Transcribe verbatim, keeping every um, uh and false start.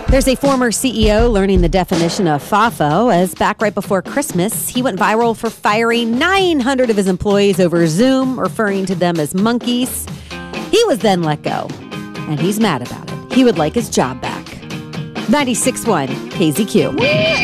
There's a former C E O learning the definition of FOFO, as back right before Christmas, he went viral for firing nine hundred of his employees over Zoom, referring to them as monkeys. He was then let go, and he's mad about it. He would like his job back. ninety-six point one K Z Q.